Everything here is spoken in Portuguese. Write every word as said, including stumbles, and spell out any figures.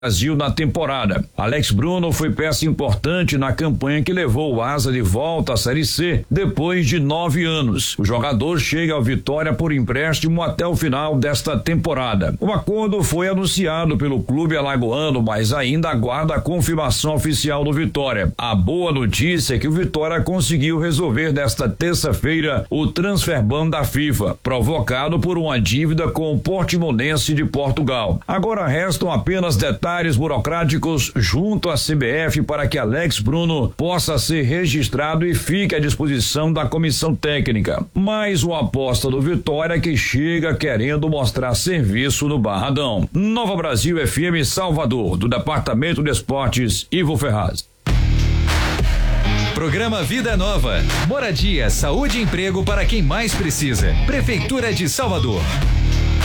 Brasil na temporada. Alex Bruno foi peça importante na campanha que levou o Asa de volta à Série C depois de nove anos. O jogador chega ao Vitória por empréstimo até o final desta temporada. O acordo foi anunciado pelo clube alagoano, mas ainda aguarda a confirmação oficial do Vitória. A boa notícia é que o Vitória conseguiu resolver nesta terça-feira o transfer ban da FIFA, provocado por uma dívida com o Portimonense de Portugal. Agora restam apenas detalhes burocráticos junto à C B F para que Alex Bruno possa ser registrado e fique à disposição da comissão técnica. Mais uma aposta do Vitória que chega querendo mostrar serviço no Barradão. Nova Brasil F M Salvador, do Departamento de Esportes, Ivo Ferraz. Programa Vida Nova. Moradia, saúde e emprego para quem mais precisa. Prefeitura de Salvador.